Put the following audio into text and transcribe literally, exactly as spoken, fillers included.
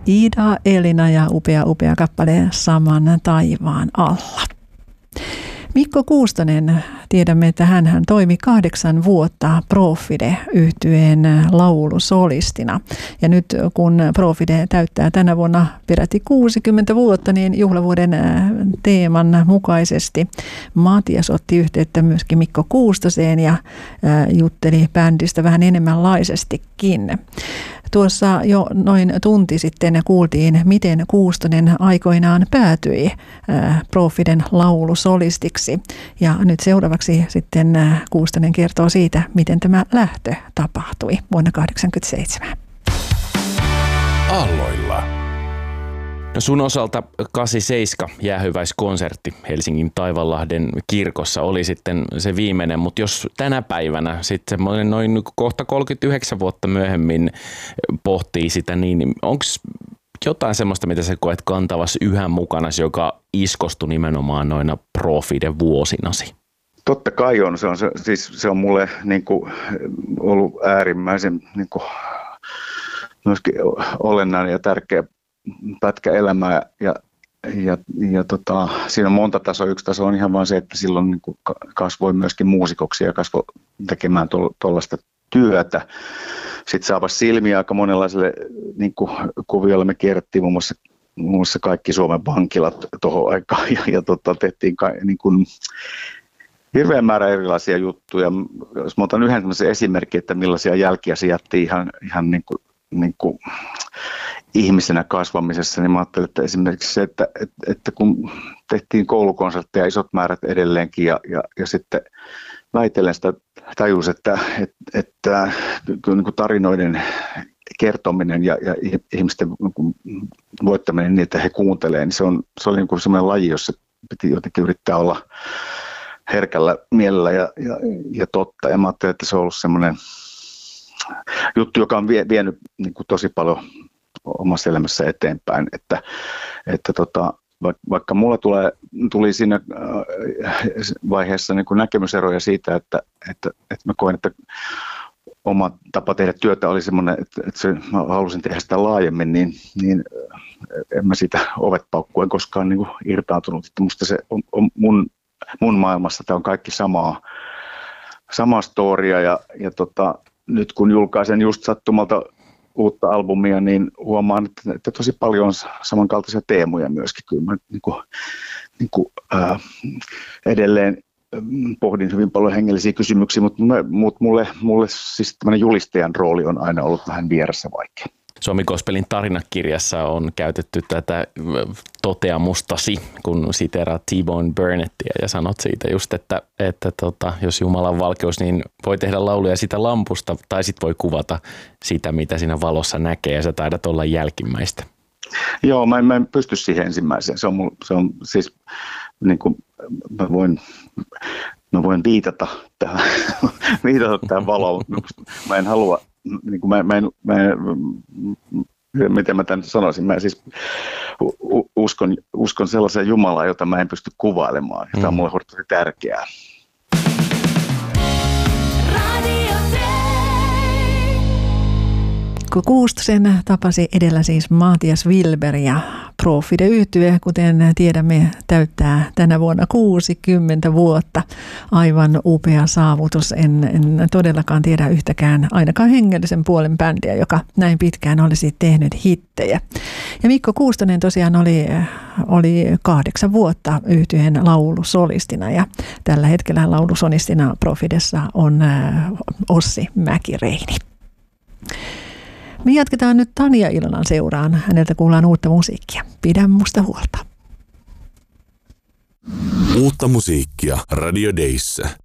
Ida Elina ja upea upea kappale Saman taivaan alla. Mikko Kuustonen, tiedämme, että hän toimi kahdeksan vuotta Profide-yhtyeen laulusolistina. Ja nyt kun Profide täyttää tänä vuonna peräti kuusikymmentä vuotta, niin juhlavuoden teeman mukaisesti Matias otti yhteyttä myöskin Mikko Kuustoseen ja jutteli bändistä vähän enemmänlaisestikin. Tuossa jo noin tunti sitten kuultiin, miten Kuustonen aikoinaan päätyi Profiden laulusolistiksi. Ja nyt seuraavaksi sitten Kuustonen kertoo siitä, miten tämä lähtö tapahtui vuonna tuhatyhdeksänsataakahdeksankymmentäseitsemän. Aalloilla. No sun osalta kahdeksankymmentäseitsemän jäähyväiskonsertti Helsingin Taivanlahden kirkossa oli sitten se viimeinen, mutta jos tänä päivänä sitten semmoinen noin kohta kolmekymmentäyhdeksän vuotta myöhemmin pohtii sitä, niin onko jotain semmoista, mitä sä koet kantavassa yhä mukana, joka iskostui nimenomaan noina Profide vuosinasi? Totta kai on. Se on, se, siis se on mulle niin kuin, ollut äärimmäisen niin kuin, myöskin olennainen ja tärkeä pätkä elämää ja, ja, ja tota, siinä on monta tasoa. Yksi taso on ihan vaan se, että silloin niin kuin kasvoi myöskin muusikoksi ja kasvoi tekemään tuollaista työtä. Sitten saapas silmiä aika monenlaiselle niin kuin kuviolle. Me kierrettiin muun muassa, muun muassa kaikki Suomen vankilat tuohon aikaan ja, ja tota, tehtiin ka, niin kuin hirveän määrä erilaisia juttuja. Jos mä otan yhden sellaisen esimerkin, että millaisia jälkiä se jätti ihan, ihan niin kuin, niin kuin ihmisenä kasvamisessa, niin mä ajattelin, että esimerkiksi se, että, että, että kun tehtiin koulukonsertteja isot määrät edelleenkin ja, ja, ja sitten väitellen sitä tajus, että, että, että niin kuin tarinoiden kertominen ja, ja ihmisten voittaminen niin, että he kuuntelevat, niin se, on, se oli niin kuin sellainen laji, jossa piti jotenkin yrittää olla herkällä mielellä ja, ja, ja totta. Ja mä ajattelin, että se on ollut semmoinen juttu, joka on vie, vienyt niin kuin tosi paljon omassa elämässä eteenpäin, että, että tota, vaikka mulla tulee, tuli siinä vaiheessa niin kuin näkemyseroja siitä, että, että, että mä koen, että oma tapa tehdä työtä oli semmoinen, että, että se, mä halusin tehdä sitä laajemmin, niin, niin en mä sitä ovet paukkuen koskaan niin kuin irtaantunut. Että musta se on, on mun, mun maailmassa tämä on kaikki samaa, samaa storia ja, ja tota, nyt kun julkaisen just sattumalta uutta albumia, niin huomaan, että, että tosi paljon on samankaltaisia teemoja myöskin. Kyllä mä niin kuin, niin kuin, ää, edelleen pohdin hyvin paljon hengellisiä kysymyksiä, mutta mulle, mulle siis tämmöinen julistajan rooli on aina ollut vähän vieressä vaikea. Suomi Gospelin tarinakirjassa on käytetty tätä toteamustasi, kun siteeraat T-Bone Burnettia ja sanot siitä just, että, että tota, jos Jumalan valkeus, niin voi tehdä lauluja sitä lampusta tai sit voi kuvata sitä, mitä siinä valossa näkee ja sä taidat olla jälkimmäistä. Joo, mä en, mä en pysty siihen ensimmäiseen. Se on, mul, se on siis, niin kuin mä voin, mä voin viitata tähän, viitata tähän valoon. Mä en halua, niin kuin mä, mä en, mä en, miten mä tämän sanoisin, mä siis uskon, uskon sellaiseen Jumalaan, jota mä en pysty kuvailemaan. Tämä on mulle tosi tärkeää. Mikko Kuustosen tapasi edellä siis Matias Wilberg ja Profide-yhtye, kuten tiedämme, täyttää tänä vuonna kuusikymmentä vuotta. Aivan upea saavutus. En, en todellakaan tiedä yhtäkään, ainakaan hengellisen puolen bändiä, joka näin pitkään olisi tehnyt hittejä. Ja Mikko Kuustonen tosiaan oli, oli kahdeksan vuotta yhtyeen laulusolistina ja tällä hetkellä laulusolistina Profidessa on Ossi Mäkireini. Me jatketaan nyt Tanja Ilonan seuraan. Häneltä kuullaan uutta musiikkia. Pidä musta huolta. Uutta musiikkia Radio Dayssä.